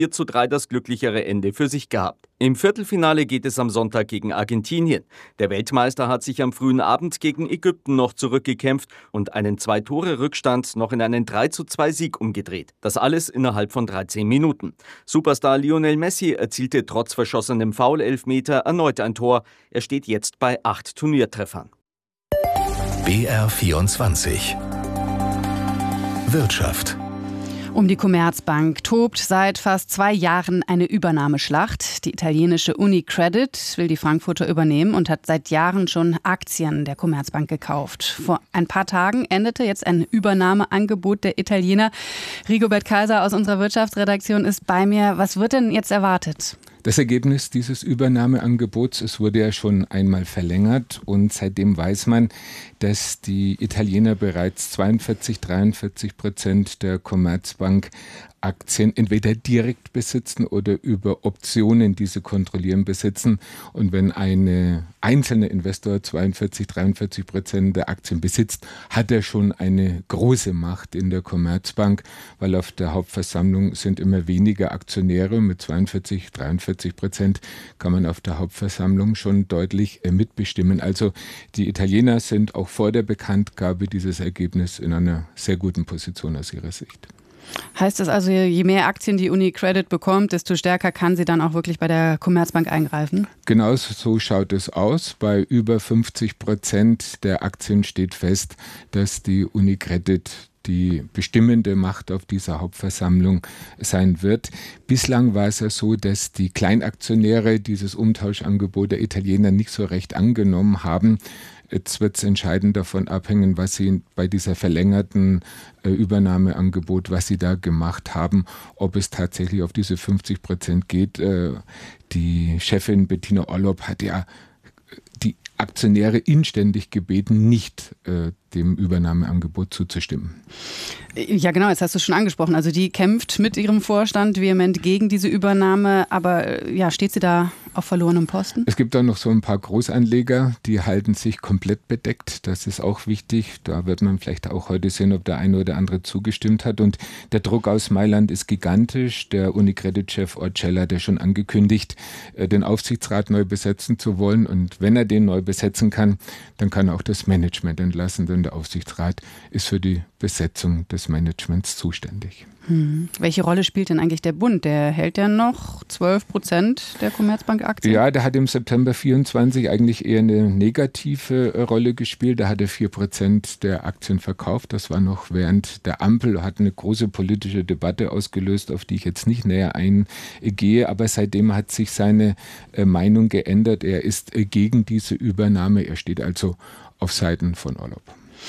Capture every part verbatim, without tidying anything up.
vier zu drei das glücklichere Ende für sich gehabt. Im Viertelfinale geht es am Sonntag gegen Argentinien. Der Weltmeister hat sich am frühen Abend gegen Ägypten noch zurückgekämpft und einen Zwei-Tore-Rückstand noch in einen drei zu zwei Sieg umgedreht. Das alles innerhalb von dreizehn Minuten. Superstar Lionel Messi erzielte trotz verschossenem Foul-Elfmeter erneut ein Tor. Er steht jetzt bei acht Turniertreffern. B R vierundzwanzig Wirtschaft. Um die Commerzbank tobt seit fast zwei Jahren eine Übernahmeschlacht. Die italienische UniCredit will die Frankfurter übernehmen und hat seit Jahren schon Aktien der Commerzbank gekauft. Vor ein paar Tagen endete jetzt ein Übernahmeangebot der Italiener. Rigobert Kaiser aus unserer Wirtschaftsredaktion ist bei mir. Was wird denn jetzt erwartet? Das Ergebnis dieses Übernahmeangebots, es wurde ja schon einmal verlängert und seitdem weiß man, dass die Italiener bereits zweiundvierzig, dreiundvierzig Prozent der Commerzbank Aktien entweder direkt besitzen oder über Optionen diese kontrollieren besitzen. Und wenn ein einzelner Investor zweiundvierzig, dreiundvierzig Prozent der Aktien besitzt, hat er schon eine große Macht in der Commerzbank, weil auf der Hauptversammlung sind immer weniger Aktionäre. Mit zweiundvierzig, dreiundvierzig Prozent kann man auf der Hauptversammlung schon deutlich mitbestimmen. Also die Italiener sind auch vor der Bekanntgabe dieses Ergebnisses in einer sehr guten Position aus ihrer Sicht. Heißt das also, je mehr Aktien die UniCredit bekommt, desto stärker kann sie dann auch wirklich bei der Commerzbank eingreifen? Genau so schaut es aus. Bei über fünfzig Prozent der Aktien steht fest, dass die UniCredit die bestimmende Macht auf dieser Hauptversammlung sein wird. Bislang war es ja so, dass die Kleinaktionäre dieses Umtauschangebot der Italiener nicht so recht angenommen haben. Jetzt wird es entscheidend davon abhängen, was sie bei dieser verlängerten äh, Übernahmeangebot, was sie da gemacht haben, ob es tatsächlich auf diese fünfzig Prozent geht. Äh, die Chefin Bettina Orlopp hat ja die Aktionäre inständig gebeten, nicht äh, dem Übernahmeangebot zuzustimmen. Ja genau, jetzt hast du es schon angesprochen. Also die kämpft mit ihrem Vorstand vehement gegen diese Übernahme, aber ja, steht sie da auf verlorenem Posten? Es gibt auch noch so ein paar Großanleger, die halten sich komplett bedeckt. Das ist auch wichtig. Da wird man vielleicht auch heute sehen, ob der eine oder andere zugestimmt hat. Und der Druck aus Mailand ist gigantisch. Der UniCredit-Chef Orcella hat ja schon angekündigt, den Aufsichtsrat neu besetzen zu wollen. Und wenn er den neu besetzen kann, dann kann er auch das Management entlassen, denn der Aufsichtsrat ist für die Besetzung des Managements zuständig. Hm. Welche Rolle spielt denn eigentlich der Bund? Der hält ja noch zwölf Prozent der Commerzbank-Aktien? Ja, der hat im September vierundzwanzig eigentlich eher eine negative Rolle gespielt. Da hat er vier Prozent der Aktien verkauft. Das war noch während der Ampel, hat eine große politische Debatte ausgelöst, auf die ich jetzt nicht näher eingehe. Aber seitdem hat sich seine Meinung geändert. Er ist gegen diese Übernahme. Er steht also auf Seiten von Orlopp.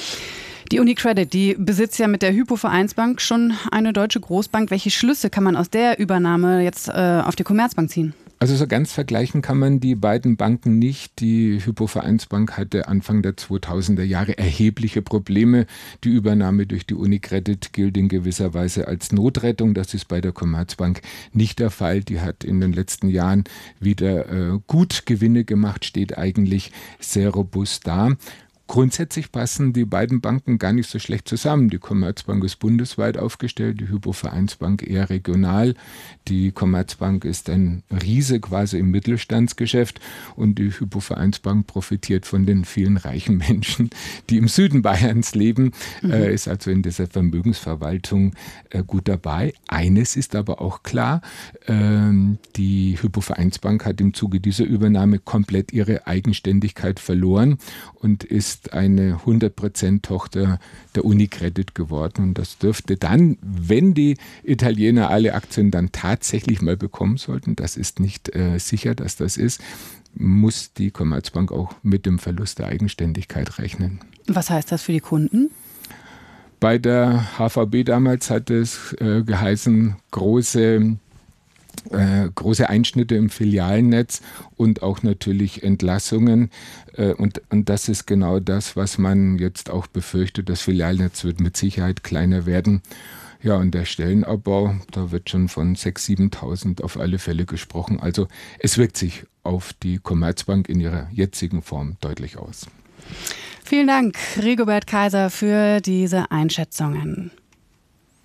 Die UniCredit, die besitzt ja mit der Hypo-Vereinsbank schon eine deutsche Großbank. Welche Schlüsse kann man aus der Übernahme jetzt äh, auf die Commerzbank ziehen? Also so ganz vergleichen kann man die beiden Banken nicht. Die Hypo-Vereinsbank hatte Anfang der zweitausender Jahre erhebliche Probleme. Die Übernahme durch die UniCredit gilt in gewisser Weise als Notrettung. Das ist bei der Commerzbank nicht der Fall. Die hat in den letzten Jahren wieder äh, gut Gewinne gemacht, steht eigentlich sehr robust da. Grundsätzlich passen die beiden Banken gar nicht so schlecht zusammen. Die Commerzbank ist bundesweit aufgestellt, die Hypo-Vereinsbank eher regional. Die Commerzbank ist ein Riese quasi im Mittelstandsgeschäft und die Hypo-Vereinsbank profitiert von den vielen reichen Menschen, die im Süden Bayerns leben, mhm. äh, ist also in dieser Vermögensverwaltung äh, gut dabei. Eines ist aber auch klar, äh, die Hypo-Vereinsbank hat im Zuge dieser Übernahme komplett ihre Eigenständigkeit verloren und ist eine hundert Prozent Tochter der UniCredit geworden. Und das dürfte dann, wenn die Italiener alle Aktien dann tatsächlich mal bekommen sollten, das ist nicht äh, sicher, dass das ist, muss die Commerzbank auch mit dem Verlust der Eigenständigkeit rechnen. Was heißt das für die Kunden? Bei der H V B damals hat es äh, geheißen, große Äh, große Einschnitte im Filialnetz und auch natürlich Entlassungen. Äh, und, und das ist genau das, was man jetzt auch befürchtet. Das Filialnetz wird mit Sicherheit kleiner werden. Ja, und der Stellenabbau, da wird schon von sechstausend, siebentausend auf alle Fälle gesprochen. Also es wirkt sich auf die Commerzbank in ihrer jetzigen Form deutlich aus. Vielen Dank, Rigobert Kaiser, für diese Einschätzungen.